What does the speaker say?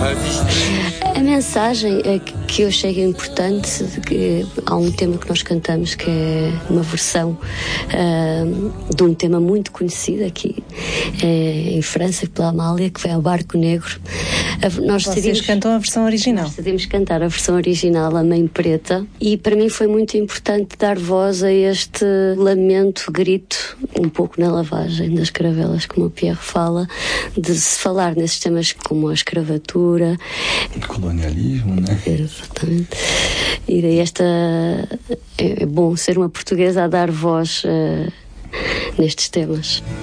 A mensagem que eu achei importante, que há um tema que nós cantamos que é uma versão de um tema muito conhecido aqui em França, pela Amália, que foi ao Barco Negro. Vocês cantam a versão original? Nós decidimos cantar a versão original, A Mãe Preta, e para mim foi muito importante dar voz a este lamento, grito, um pouco na lavagem das caravelas, como o Pierre fala, de se falar nesses temas como a escravatura, colonialismo, né? Exatamente. E daí é bom ser uma portuguesa a dar voz nestes temas.